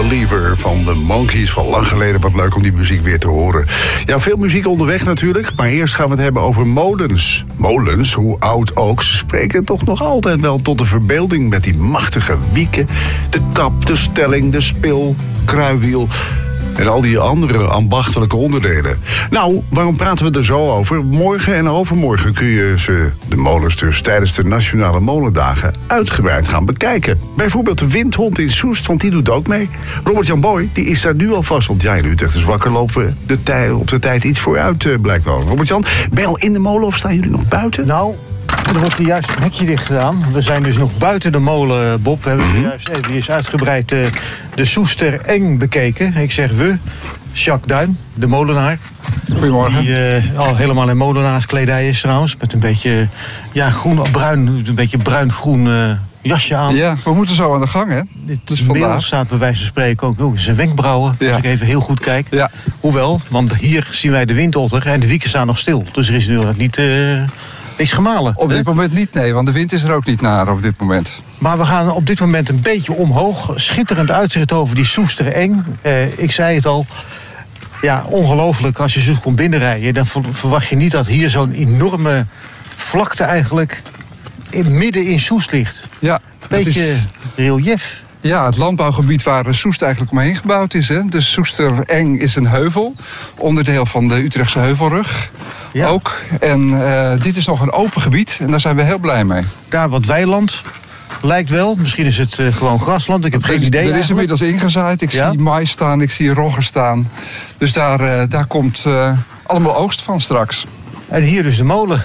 Believer van de Monkees. Van lang geleden, wat leuk om die muziek weer te horen. Ja, veel muziek onderweg natuurlijk, maar eerst gaan we het hebben over molens. Molens, hoe oud ook, ze spreken toch nog altijd wel tot de verbeelding met die machtige wieken, de kap, de stelling, de spil, kruiwiel en al die andere ambachtelijke onderdelen. Nou, waarom praten we er zo over? Morgen en overmorgen kun je de molens dus tijdens de Nationale Molendagen uitgebreid gaan bekijken. Bijvoorbeeld de Windhond in Soest, want die doet ook mee. Robert-Jan Boy, die is daar nu alvast, want in Utrecht is wakker, lopen we op de tijd iets vooruit blijkbaar. Robert-Jan, ben je al in de molen of staan jullie nog buiten? Nou, er wordt hier juist een hekje dicht gedaan. We zijn dus nog buiten de molen, Bob. We hebben juist even eens uitgebreid de Soester Eng bekeken. Ik zeg we, Jacques Duin, de molenaar. Goedemorgen. Die al helemaal in molenaarskledij is trouwens. Met een beetje bruin-groen jasje aan. Ja, we moeten zo aan de gang, hè? Het meel staat bij wijze van spreken ook in zijn wenkbrauwen. Ja. Als ik even heel goed kijk. Ja. Hoewel, want hier zien wij de windotter en de wieken staan nog stil. Dus er is nu nog niet niks gemalen. Op dit moment niet, nee, want de wind is er ook niet naar op dit moment. Maar we gaan op dit moment een beetje omhoog. Schitterend uitzicht over die Soester Eng. Ik zei het al. Ja, ongelooflijk. Als je zo komt binnenrijden, dan verwacht je niet dat hier zo'n enorme vlakte eigenlijk midden in Soest ligt. Ja, beetje relief. Ja, het landbouwgebied waar Soest eigenlijk omheen gebouwd is. Hè. De Soester Eng is een heuvel, onderdeel van de Utrechtse Heuvelrug. Ja. Ook. En dit is nog een open gebied en daar zijn we heel blij mee. Daar wat weiland. Lijkt wel. Misschien is het gewoon grasland. Ik heb geen idee. Er is inmiddels ingezaaid. Ik zie mais staan, ik zie rogge staan. Dus daar komt allemaal oogst van straks. En hier dus de molen.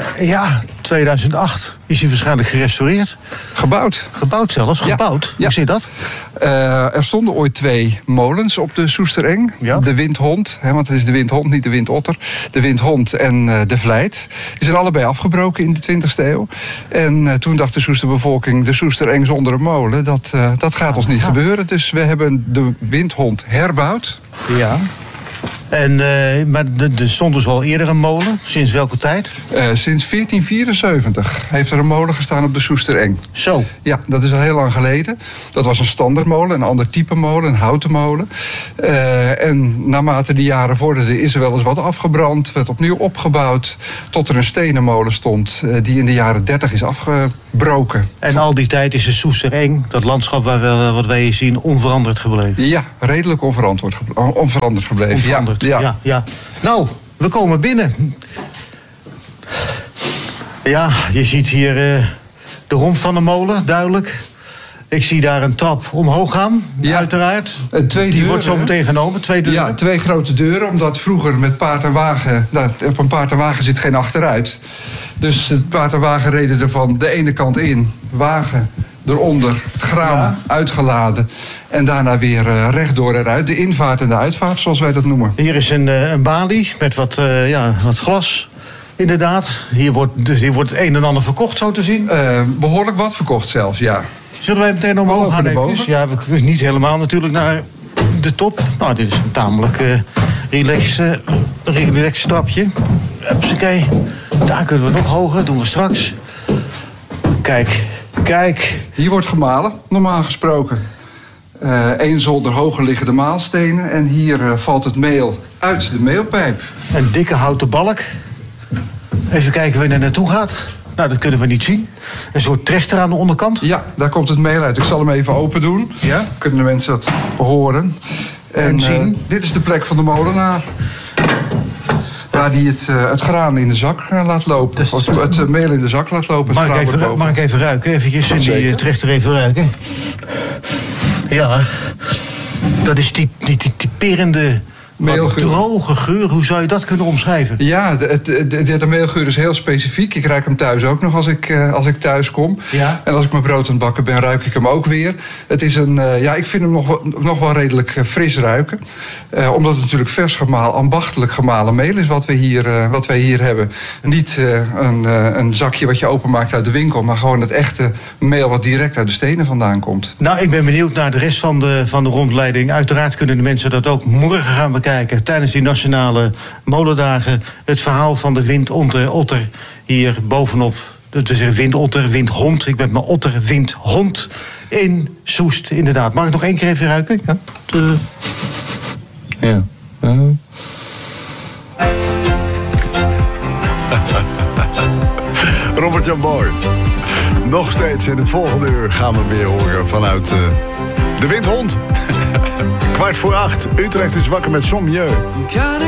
2008 is hij waarschijnlijk gerestaureerd. Gebouwd. Gebouwd zelfs? Ja. Gebouwd? Ja. Hoe zit dat? Er stonden ooit 2 molens op de Soester Eng. Ja. De Windhond, want het is de Windhond, niet de Windotter. De Windhond en de Vlijt. Die zijn allebei afgebroken in de 20e eeuw. En toen dacht de Soester bevolking, de Soester Eng zonder een molen, dat gaat ons niet gebeuren. Dus we hebben de Windhond herbouwd. Ja. Maar er stond dus al eerder een molen. Sinds welke tijd? Sinds 1474 heeft er een molen gestaan op de Soester Eng. Zo. Ja, dat is al heel lang geleden. Dat was een standaardmolen, een ander type molen, een houten molen. En naarmate de jaren vorderden is er wel eens wat afgebrand, werd opnieuw opgebouwd, tot er een stenen molen stond die in de jaren 30 is afgebroken. En al die tijd is de Soester Eng, dat landschap wat wij hier zien, onveranderd gebleven? Ja, redelijk onveranderd gebleven. Onveranderd. Ja. Nou, we komen binnen. Ja, je ziet hier de romp van de molen, duidelijk. Ik zie daar een trap omhoog gaan, uiteraard. Die wordt zo meteen genomen, 2 deuren. Ja, 2 grote deuren, omdat vroeger met paard en wagen... op een paard en wagen zit geen achteruit. Dus het paard en wagen reden er van de ene kant in, wagen eronder, het graan uitgeladen. En daarna weer rechtdoor eruit. De invaart en de uitvaart, zoals wij dat noemen. Hier is een balie met wat glas. Inderdaad. Hier wordt het een en ander verkocht, zo te zien. Behoorlijk wat verkocht zelfs, ja. Zullen wij meteen omhoog gaan? Ja, we kunnen niet helemaal natuurlijk naar de top. Nou, dit is een tamelijk relaxed stapje. Hupsakee. Daar kunnen we nog hoger, doen we straks. Kijk. Hier wordt gemalen, normaal gesproken. 1 zolder hoger liggen de maalstenen. En hier valt het meel uit de meelpijp. Een dikke houten balk. Even kijken waar hij naartoe gaat. Nou, dat kunnen we niet zien. Een soort trechter aan de onderkant. Ja, daar komt het meel uit. Ik zal hem even open doen. Ja? Kunnen de mensen dat horen. En zien. Dit is de plek van de molenaar. Waar hij het graan in de zak laat lopen. Of het meel in de zak laat lopen. Mag ik even ruiken? Eventjes in die trechter even ruiken. Ja, dat is die typerende... droge geur, hoe zou je dat kunnen omschrijven? Ja, de meelgeur is heel specifiek. Ik ruik hem thuis ook nog als ik thuis kom. Ja. En als ik mijn brood aan het bakken ben, ruik ik hem ook weer. Het is ik vind hem nog wel redelijk fris ruiken. Omdat het natuurlijk vers gemalen, ambachtelijk gemalen meel is wat wij hier hebben. Niet een zakje wat je openmaakt uit de winkel, maar gewoon het echte meel wat direct uit de stenen vandaan komt. Nou, ik ben benieuwd naar de rest van de rondleiding. Uiteraard kunnen de mensen dat ook morgen gaan bekijken tijdens die Nationale Molendagen. Het verhaal van de Windotter hier bovenop Dat is een windotter, windhond. Ik ben mijn otter, windhond in Soest, inderdaad. Mag ik nog 1 keer even ruiken? Ja. Robert-Jan Boy. Nog steeds in het volgende uur gaan we weer horen vanuit de Windhond. 7:15. Utrecht is wakker met Sommieu.